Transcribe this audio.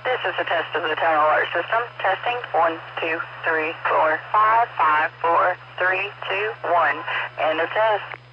This is a test of the tower alert system. Testing 1, 2, 3, 4, 5, 5, 4, 3, 2, 1. And a test.